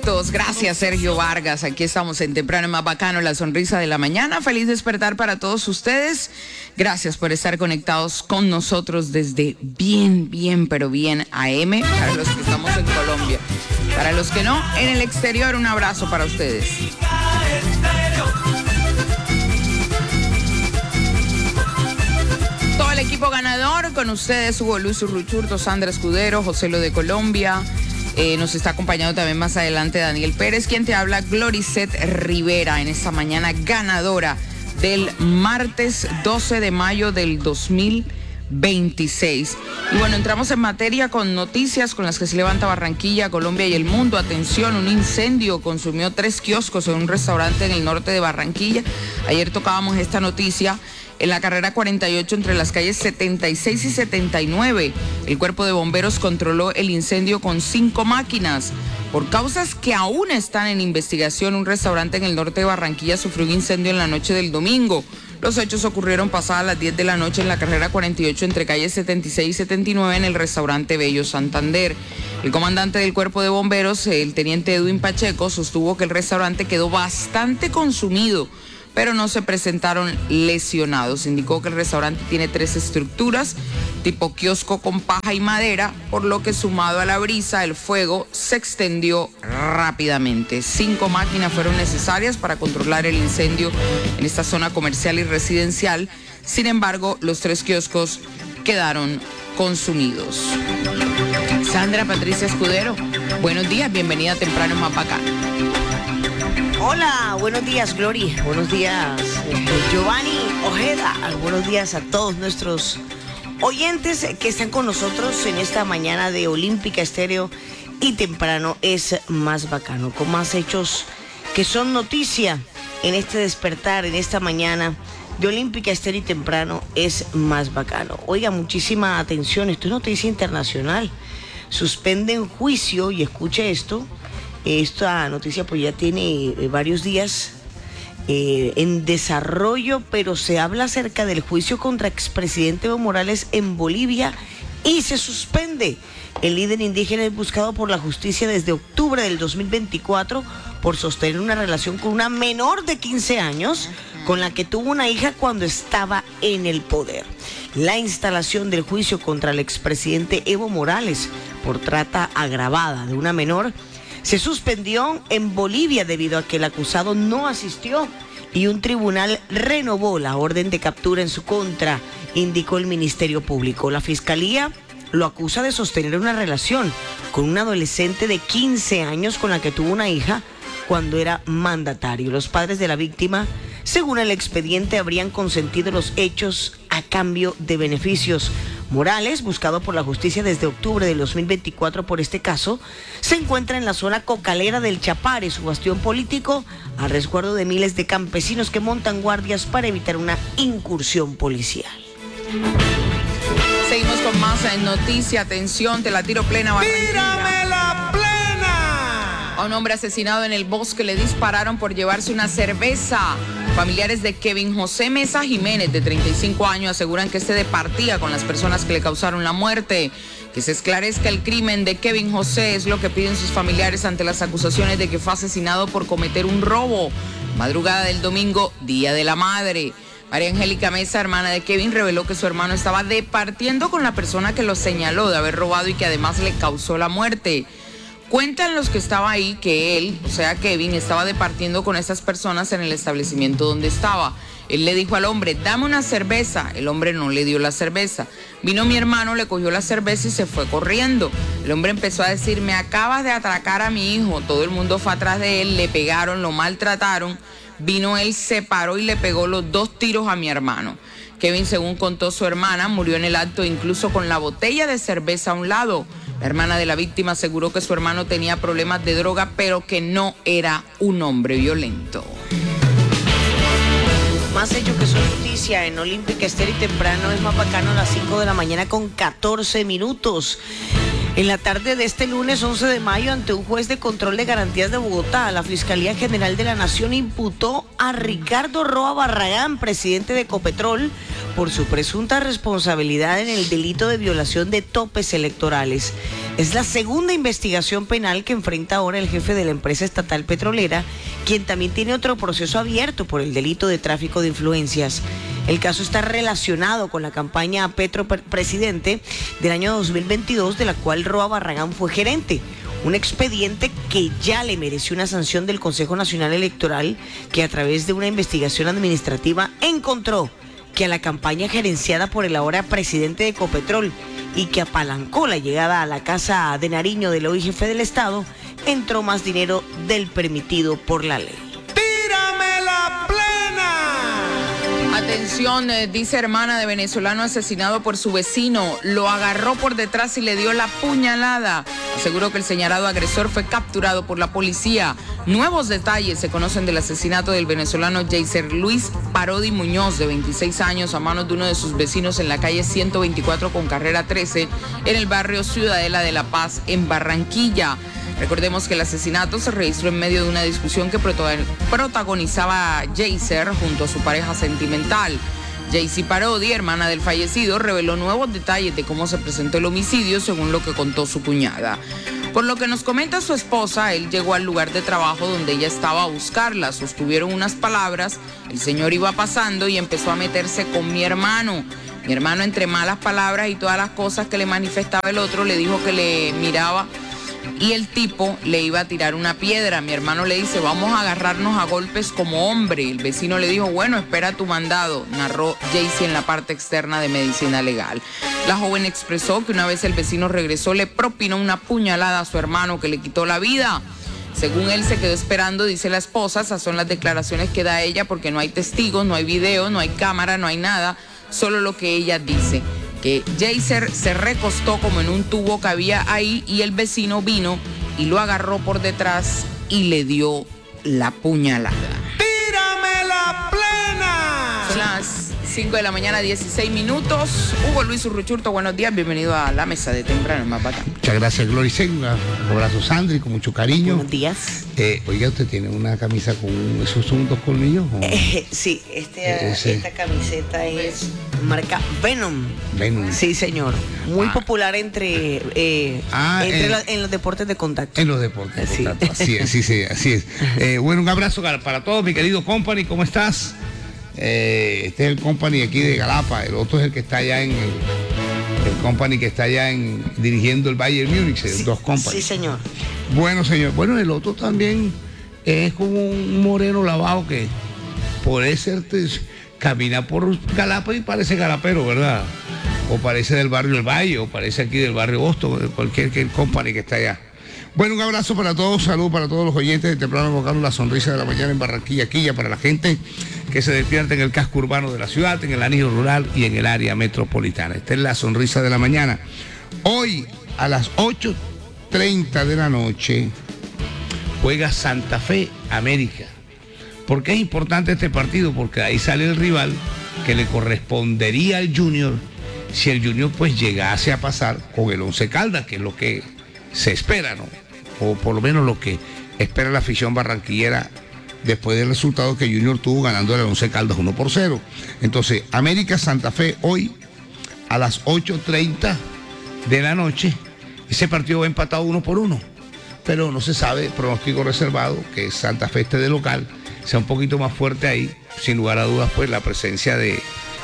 Éxitos. Gracias, Sergio Vargas. Aquí estamos en Temprano Más Bacano, la sonrisa de la mañana. Feliz despertar para todos ustedes. Gracias por estar conectados con nosotros desde bien, pero bien AM, para los que estamos en Colombia. Para los que no, en el exterior, un abrazo para ustedes. Todo el equipo ganador, con ustedes Hugo Luis Urruchurto, Sandra Escudero, José Lo de Colombia. Nos está acompañando también más adelante Daniel Pérez, quien te habla, Gloricet Rivera, en esta mañana ganadora del martes 12 de mayo del 2026. Y bueno, entramos en materia con noticias con las que se levanta Barranquilla, Colombia y el mundo. Atención, un incendio consumió 3 kioscos en un restaurante en el norte de Barranquilla. Ayer tocábamos esta noticia. En la carrera 48 entre las calles 76 y 79, el cuerpo de bomberos controló el incendio con 5 máquinas. Por causas que aún están en investigación, un restaurante en el norte de Barranquilla sufrió un incendio en la noche del domingo. Los hechos ocurrieron pasadas las 10 de la noche en la carrera 48 entre calles 76 y 79 en el restaurante Bello Santander. El comandante del cuerpo de bomberos, el teniente Edwin Pacheco, sostuvo que el restaurante quedó bastante consumido, pero no se presentaron lesionados. Indicó que el restaurante tiene 3 estructuras, tipo kiosco con paja y madera, por lo que sumado a la brisa, el fuego se extendió rápidamente. 5 máquinas fueron necesarias para controlar el incendio en esta zona comercial y residencial. Sin embargo, los 3 kioscos quedaron consumidos. Sandra Patricia Escudero, buenos días, bienvenida a Temprano Más Bacano. Hola, buenos días, Glory. Buenos días, Giovanni Ojeda. Buenos días a todos nuestros oyentes que están con nosotros en esta mañana de Olímpica Estéreo y Temprano es Más Bacano, con más hechos que son noticia en este despertar, en esta mañana de Olímpica Estéreo y Temprano es Más Bacano. Oiga, muchísima atención, esto es noticia internacional. Suspenden juicio, y escuche esto. Esta noticia pues ya tiene varios días en desarrollo, pero se habla acerca del juicio contra expresidente Evo Morales en Bolivia y se suspende. El líder indígena es buscado por la justicia desde octubre del 2024 por sostener una relación con una menor de 15 años con la que tuvo una hija cuando estaba en el poder. La instalación del juicio contra el expresidente Evo Morales por trata agravada de una menor se suspendió en Bolivia debido a que el acusado no asistió y un tribunal renovó la orden de captura en su contra, indicó el Ministerio Público. La Fiscalía lo acusa de sostener una relación con un adolescente de 15 años con la que tuvo una hija cuando era mandatario. Los padres de la víctima, según el expediente, habrían consentido los hechos a cambio de beneficios. Morales, buscado por la justicia desde octubre del 2024 por este caso, se encuentra en la zona cocalera del Chapare, su bastión político, a resguardo de miles de campesinos que montan guardias para evitar una incursión policial. Seguimos con más noticia. Atención, te la tiro plena, Barranquilla. ¡Tírame la plena! A un hombre asesinado en el bosque le dispararon por llevarse una cerveza. Familiares de Kevin José Mesa Jiménez, de 35 años, aseguran que departía con las personas que le causaron la muerte. Que se esclarezca el crimen de Kevin José es lo que piden sus familiares ante las acusaciones de que fue asesinado por cometer un robo. Madrugada del domingo, Día de la Madre. María Angélica Mesa, hermana de Kevin, reveló que su hermano estaba departiendo con la persona que lo señaló de haber robado y que además le causó la muerte. Cuentan los que estaba ahí que él, o sea Kevin, estaba departiendo con esas personas en el establecimiento donde estaba. Él le dijo al hombre, dame una cerveza. El hombre no le dio la cerveza. Vino mi hermano, le cogió la cerveza y se fue corriendo. El hombre empezó a decir, me acabas de atracar a mi hijo. Todo el mundo fue atrás de él, le pegaron, lo maltrataron. Vino él, se paró y le pegó los 2 tiros a mi hermano. Kevin, según contó su hermana, murió en el acto incluso con la botella de cerveza a un lado. La hermana de la víctima aseguró que su hermano tenía problemas de droga, pero que no era un hombre violento. Más hechos que son noticia en Olímpica Estéreo y Temprano es Más Bacano a las 5 de la mañana con 14 minutos. En la tarde de este lunes 11 de mayo, ante un juez de control de garantías de Bogotá, la Fiscalía General de la Nación imputó a Ricardo Roa Barragán, presidente de Ecopetrol, por su presunta responsabilidad en el delito de violación de topes electorales. Es la segunda investigación penal que enfrenta ahora el jefe de la empresa estatal petrolera, quien también tiene otro proceso abierto por el delito de tráfico de influencias. El caso está relacionado con la campaña Petro Presidente del año 2022, de la cual Roa Barragán fue gerente. Un expediente que ya le mereció una sanción del Consejo Nacional Electoral, que a través de una investigación administrativa encontró que a la campaña gerenciada por el ahora presidente de Ecopetrol y que apalancó la llegada a la Casa de Nariño del hoy jefe del Estado, entró más dinero del permitido por la ley. ¡Tírame la plena! Atención, dice hermana de venezolano asesinado por su vecino. Lo agarró por detrás y le dio la puñalada. Aseguró que el señalado agresor fue capturado por la policía. Nuevos detalles se conocen del asesinato del venezolano Jaycer Luis Parodi Muñoz, de 26 años, a manos de uno de sus vecinos en la calle 124 con carrera 13, en el barrio Ciudadela de La Paz, en Barranquilla. Recordemos que el asesinato se registró en medio de una discusión que protagonizaba Jaycer junto a su pareja sentimental. Jaycy Parodi, hermana del fallecido, reveló nuevos detalles de cómo se presentó el homicidio, según lo que contó su cuñada. Por lo que nos comenta su esposa, él llegó al lugar de trabajo donde ella estaba a buscarla. Sostuvieron unas palabras, el señor iba pasando y empezó a meterse con mi hermano. Mi hermano, entre malas palabras y todas las cosas que le manifestaba el otro, le dijo que le miraba y el tipo le iba a tirar una piedra. Mi hermano le dice, vamos a agarrarnos a golpes como hombre. El vecino le dijo, bueno, espera tu mandado, narró Jaycy en la parte externa de Medicina Legal. La joven expresó que una vez el vecino regresó, le propinó una puñalada a su hermano que le quitó la vida. Según él, se quedó esperando, dice la esposa. Esas son las declaraciones que da ella, porque no hay testigos, no hay video, no hay cámara, no hay nada, solo lo que ella dice. Que Jaycer se recostó como en un tubo que había ahí y el vecino vino y lo agarró por detrás y le dio la puñalada. ¡Tírame la plena! Son las 5 de la mañana, 16 minutos. Hugo Luis Urruchurto, buenos días, bienvenido a la mesa de temprano en Mapatán. Muchas gracias, Gloria. Un abrazo, Sandri, con mucho cariño. Buenos días. Oiga, ¿usted tiene una camisa con esos son 2 colmillos? Sí, esta camiseta es marca Venom. Venom. Sí, señor. Muy popular en los deportes de contacto. En los deportes de Sí. contacto. Así es, así es. Bueno, un abrazo para todos, mi querido company, ¿cómo estás? Este es el company aquí de Galapa, el otro es el que está allá en el company que está allá dirigiendo el Bayern Múnich, Sí, dos companies. Sí, señor. Bueno, señor. Bueno, el otro también es como un moreno lavado que puede ser, camina por Galapa y parece galapero, ¿verdad? O parece del barrio El Valle, o parece aquí del barrio Boston, cualquier company que está allá. Bueno, un abrazo para todos, salud para todos los oyentes de Temprano Bocano, la sonrisa de la mañana en Barranquilla, Quilla, para la gente que se despierta en el casco urbano de la ciudad, en el anillo rural y en el área metropolitana. Esta es la sonrisa de la mañana. Hoy, a las 8:30 de la noche, juega Santa Fe América. ¿Por qué es importante este partido? Porque ahí sale el rival que le correspondería al Junior si el Junior pues llegase a pasar con el Once Caldas, que es lo que se espera, ¿no? O por lo menos lo que espera la afición barranquillera después del resultado que Junior tuvo ganando el Once Caldas 1-0. Entonces, América Santa Fe hoy a las 8:30 de la noche. Ese partido va empatado 1-1, pero no se sabe, pronóstico reservado, que Santa Fe esté de local, sea un poquito más fuerte ahí, sin lugar a dudas, pues la presencia de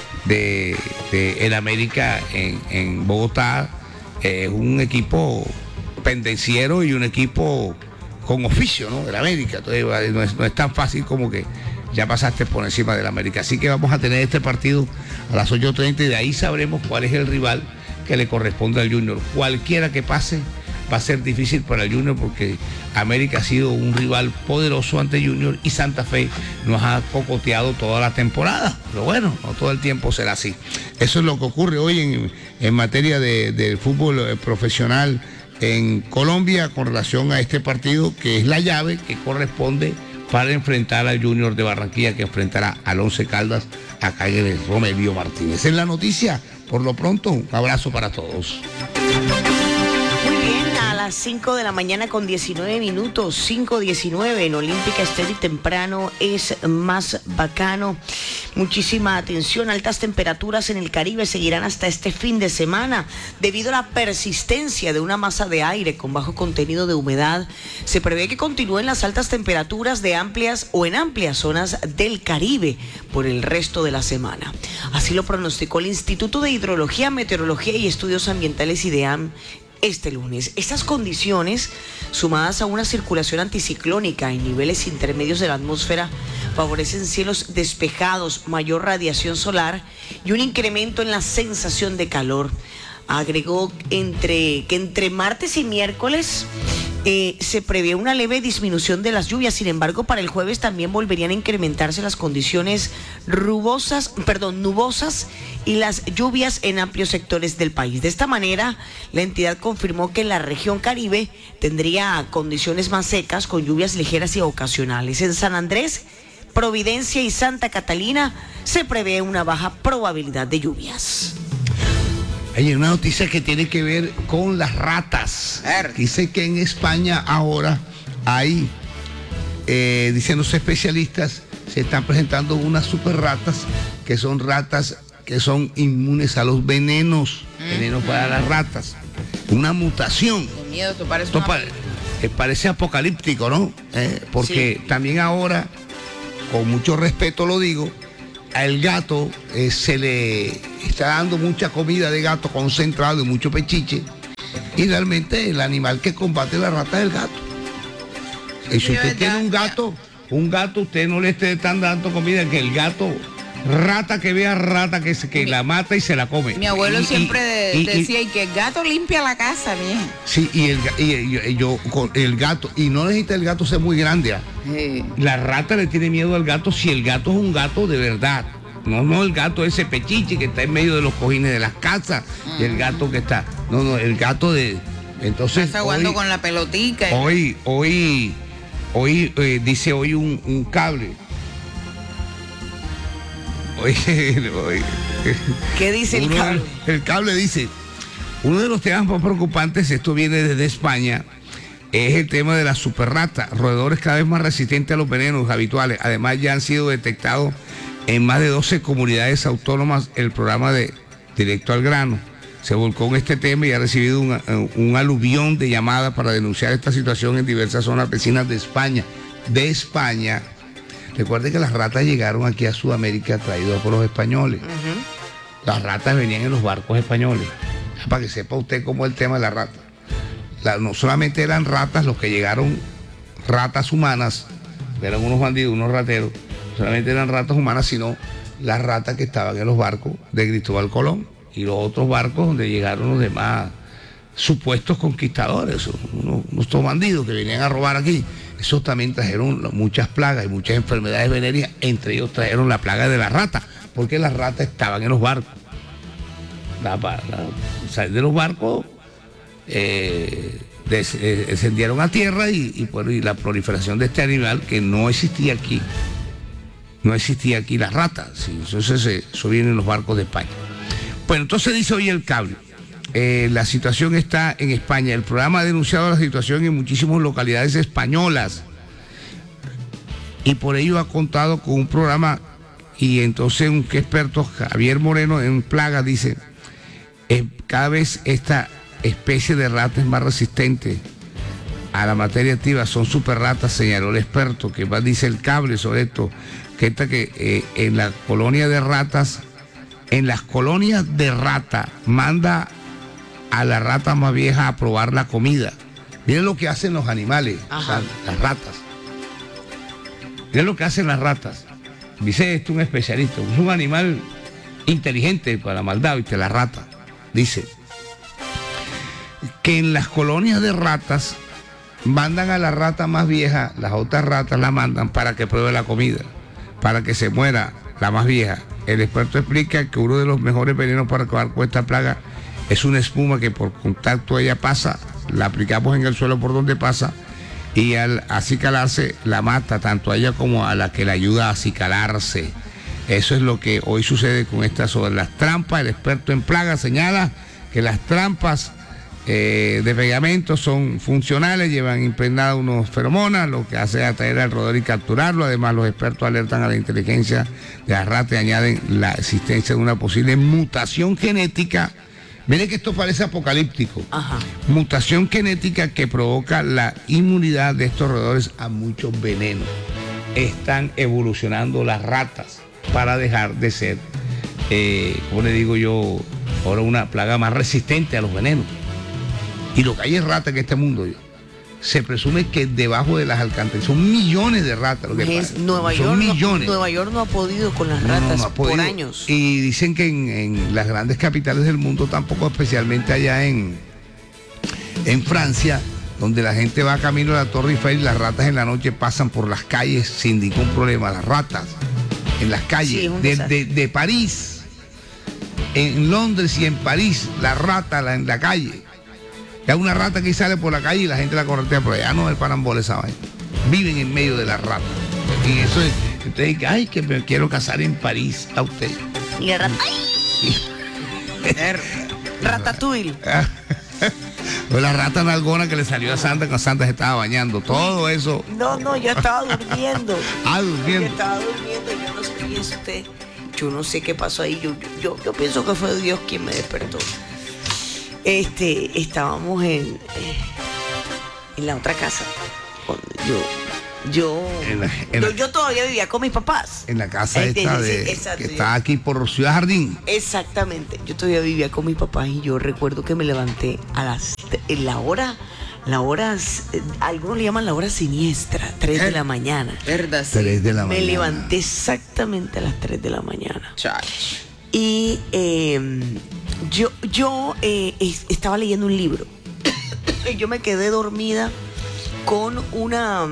el América en Bogotá es un equipo pendenciero y un equipo con oficio, ¿no? Del América. Entonces no es tan fácil como que ya pasaste por encima del América. Así que vamos a tener este partido a las 8:30 y de ahí sabremos cuál es el rival que le corresponde al Junior. Cualquiera que pase va a ser difícil para el Junior porque América ha sido un rival poderoso ante Junior y Santa Fe nos ha cocoteado toda la temporada. Pero bueno, no todo el tiempo será así. Eso es lo que ocurre hoy en materia del fútbol profesional en Colombia con relación a este partido que es la llave que corresponde para enfrentar al Junior de Barranquilla, que enfrentará al Once Caldas acá en el Romelio Martínez. Es la noticia. Por lo pronto, un abrazo para todos. Muy bien, a las 5 de la mañana con 19 minutos, 5:19 en Olímpica Estéreo y temprano es más bacano. Muchísima atención, altas temperaturas en el Caribe seguirán hasta este fin de semana. Debido a la persistencia de una masa de aire con bajo contenido de humedad, se prevé que continúen las altas temperaturas en amplias zonas del Caribe por el resto de la semana. Así lo pronosticó el Instituto de Hidrología, Meteorología y Estudios Ambientales IDEAM este lunes. Estas condiciones, sumadas a una circulación anticiclónica en niveles intermedios de la atmósfera, favorecen cielos despejados, mayor radiación solar y un incremento en la sensación de calor. Agregó que entre martes y miércoles se prevé una leve disminución de las lluvias. Sin embargo, para el jueves también volverían a incrementarse las condiciones nubosas y las lluvias en amplios sectores del país. De esta manera, la entidad confirmó que la región Caribe tendría condiciones más secas con lluvias ligeras y ocasionales. En San Andrés, Providencia y Santa Catalina se prevé una baja probabilidad de lluvias. Hay una noticia que tiene que ver con las ratas. Dice que en España ahora hay, dicen los especialistas, se están presentando unas super ratas que son inmunes a los venenos, venenos para las ratas. Una mutación. Qué miedo, esto parece parece apocalíptico, ¿no? Porque sí. También ahora, con mucho respeto lo digo, al gato se le está dando mucha comida de gato concentrado y mucho pechiche, y realmente el animal que combate la rata es el gato. Y si usted tiene un gato, usted no le están dando comida, que el gato, rata que vea rata que la mata y se la come. Mi abuelo siempre decía que el gato limpia la casa, bien. Sí, el gato, y no necesita el gato ser muy grande. Sí. La rata le tiene miedo al gato si el gato es un gato de verdad. No el gato ese pechiche que está en medio de los cojines de las casas, y el gato que está. No, el gato de. Entonces. Está jugando con la pelotica. Hoy dice un cable. ¿Qué dice el cable? El cable dice, uno de los temas más preocupantes, esto viene desde España, es el tema de la superrata, roedores cada vez más resistentes a los venenos habituales. Además, ya han sido detectados en más de 12 comunidades autónomas. El programa de Directo al Grano se volcó en este tema y ha recibido un aluvión de llamadas para denunciar esta situación en diversas zonas vecinas de España. Recuerde que las ratas llegaron aquí a Sudamérica traídas por los españoles. Las ratas venían en los barcos españoles. Para que sepa usted cómo es el tema de la rata. No solamente eran ratas los que llegaron, ratas humanas, eran unos bandidos, unos rateros, solamente eran ratas humanas, sino las ratas que estaban en los barcos de Cristóbal Colón y los otros barcos donde llegaron los demás supuestos conquistadores, unos bandidos que venían a robar aquí. Esos también trajeron muchas plagas y muchas enfermedades venéreas, entre ellos trajeron la plaga de la rata, porque las ratas estaban en los barcos. Salir de los barcos, descendieron a tierra y la proliferación de este animal que no existía aquí. No existía aquí la rata, sí, eso viene en los barcos de España. Bueno, entonces dice hoy el cable. La situación está en España. El programa ha denunciado la situación en muchísimas localidades españolas y por ello ha contado con un programa, y entonces un experto, Javier Moreno, en plagas, dice, cada vez esta especie de rata es más resistente a la materia activa, son super ratas, señaló el experto, que más dice el cable sobre esto, que en la colonia de ratas, en las colonias de rata, manda a la rata más vieja a probar la comida. Miren lo que hacen los animales, o sea, las ratas. Miren lo que hacen las ratas. Dice esto un especialista, es un animal inteligente para la maldad, ¿viste? La rata. Dice que en las colonias de ratas mandan a la rata más vieja, las otras ratas la mandan para que pruebe la comida, para que se muera la más vieja. El experto explica que uno de los mejores venenos para acabar con esta plaga es una espuma que por contacto ella pasa, la aplicamos en el suelo por donde pasa, y al acicalarse la mata tanto a ella como a la que la ayuda a acicalarse. Eso es lo que hoy sucede con estas sobre las trampas. El experto en plagas señala que las trampas de pegamento, son funcionales, llevan impregnadas unos feromonas, lo que hace es atraer al roedor y capturarlo. Además, los expertos alertan a la inteligencia de la rata y añaden la existencia de una posible mutación genética. Miren que esto parece apocalíptico. Ajá. Mutación genética que provoca la inmunidad de estos roedores a muchos venenos. Están evolucionando las ratas para dejar de ser, como le digo yo, ahora una plaga más resistente a los venenos. Y lo que hay es rata en este mundo. Se presume que debajo de las alcantarillas son millones de ratas. Lo que pasa. Nueva York no ha podido con las ratas no ha podido. Por años. Y dicen que en las grandes capitales del mundo tampoco, especialmente allá en Francia, donde la gente va camino a la Torre Eiffel y las ratas en la noche pasan por las calles sin ningún problema. Las ratas en las calles de París, en Londres y en París, la rata en la calle. Hay una rata que sale por la calle y la gente la corretea por allá, no el parambole esa vaina. Viven en medio de la rata. Y eso es, entonces, ay, que me quiero casar en París, a usted. Y la rata. Ratatouille. O la rata nalgona que le salió a Santa cuando Santa se estaba bañando. Todo eso. No, yo estaba durmiendo. Durmiendo. Yo estaba durmiendo, yo no sé qué es usted. Yo no sé qué pasó ahí. Yo pienso que fue Dios quien me despertó. Estábamos en la otra casa. Yo todavía vivía con mis papás. En la casa Exacto, que está aquí por Ciudad Jardín. Exactamente. Yo todavía vivía con mis papás y yo recuerdo que me levanté en la hora, algunos le llaman la hora siniestra, 3 de la mañana. ¿Verdad? Sí. 3 de la mañana. Me levanté exactamente a las 3 de la mañana. Chach. Y yo estaba leyendo un libro y yo me quedé dormida con una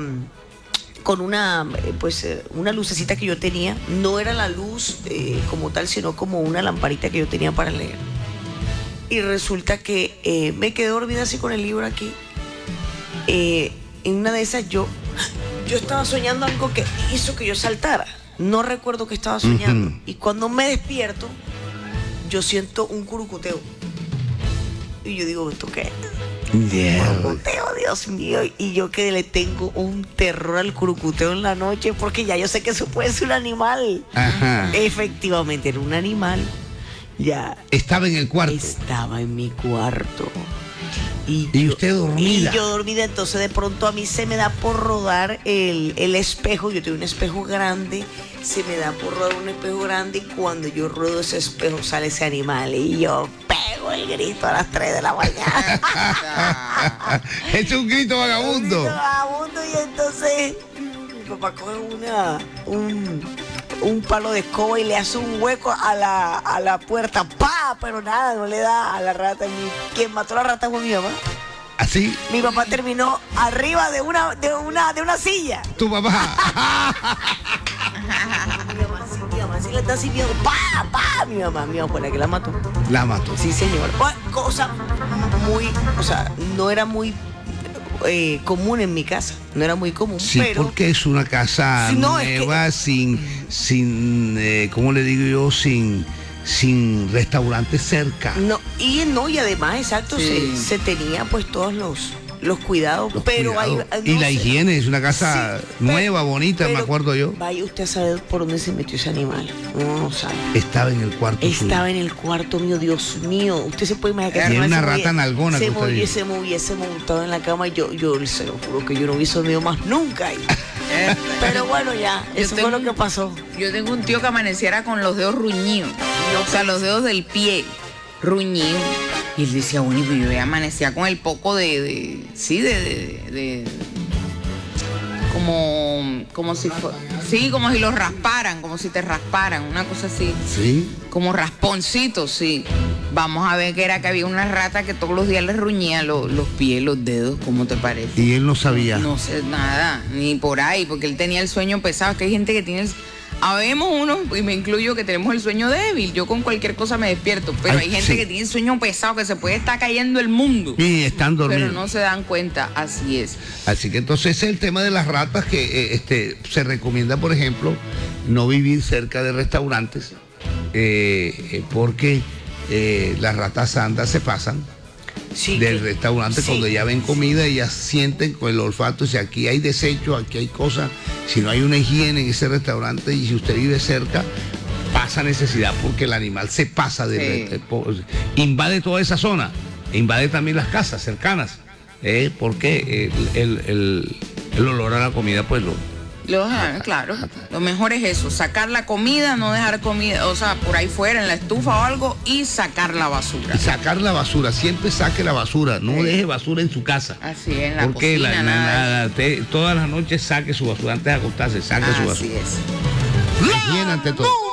lucecita que yo tenía. No era la luz como tal, sino como una lamparita que yo tenía para leer. Y resulta que me quedé dormida así con el libro aquí. En una de esas yo estaba soñando algo que hizo que yo saltara. No recuerdo que estaba soñando. Y cuando me despierto, yo siento un curucuteo. Y yo digo, ¿esto qué es? Curucuteo, Dios mío. Y yo que le tengo un terror al curucuteo en la noche, porque ya yo sé que eso puede ser un animal. Ajá. Efectivamente, era un animal. Ya. Estaba en el cuarto. Estaba en mi cuarto. Y usted dormida. Y yo dormida, entonces de pronto a mí se me da por rodar el espejo. Yo tengo un espejo grande, se me da por rodar un espejo grande y cuando yo ruedo ese espejo sale ese animal y yo pego el grito a las 3 de la mañana. Es un grito vagabundo. Un grito vagabundo y entonces mi papá coge un palo de escoba y le hace un hueco a la puerta. ¡Pah! Pero nada, no le da a la rata. Quien mató a la rata fue mi mamá. ¿Así? Mi papá terminó arriba de una silla. ¿Tu papá? Mi mamá sí le está sirviendo. ¡Pah! ¡Pah! Mi mamá fue la que la mató. La mató. Sí, señor. No era muy común en mi casa. No era muy común. Sí, pero porque es una casa nueva, sin ¿cómo le digo yo? Sin restaurantes cerca. Y además, exacto, sí. se tenía pues todos los cuidados, pero cuidados. Y la higiene, es una casa nueva, bonita, me acuerdo yo. Vaya usted a saber por dónde se metió ese animal. No sabe. Estaba en el cuarto suyo. Estaba en el cuarto mío, Dios mío. Usted se puede imaginar que era una rata nalgona. Se moviese montado en la cama y yo se lo juro que yo no hubiese dormido más nunca ahí. Pero bueno, ya, eso fue lo que pasó. Yo tengo un tío que amaneciera con los dedos ruñidos, o sea, los dedos del pie ruñidos. Y él decía, bueno, y yo amanecía con el poco como si como si los rasparan, como si te rasparan, una cosa así. Sí. Como rasponcitos, sí. Vamos a ver que era que había una rata que todos los días le ruñía los pies, los dedos, ¿cómo te parece? Y él no sabía. No sé nada, ni por ahí, porque él tenía el sueño pesado. Es que hay gente que tiene habemos uno, y me incluyo, que tenemos el sueño débil. Yo con cualquier cosa me despierto, pero hay gente que tiene el sueño pesado, que se puede estar cayendo el mundo. Y están dormidos. Pero no se dan cuenta, así es. Así que entonces ese es el tema de las ratas, que se recomienda, por ejemplo, no vivir cerca de restaurantes, porque las ratas santas se pasan. del restaurante. Cuando ya ven comida, ellas sienten con el olfato, si aquí hay desecho, aquí hay cosas, si no hay una higiene en ese restaurante y si usted vive cerca, pasa necesidad porque el animal se pasa, invade toda esa zona, invade también las casas cercanas, porque el olor a la comida pues claro, lo mejor es eso, sacar la comida, no dejar comida, o sea, por ahí fuera en la estufa o algo, y sacar la basura. Y sacar la basura, siempre saque la basura, no deje basura en su casa. Así es, en la porque cocina, todas las noches saque su basura, antes de acostarse, saque su basura. Así es. Higiene ante todo.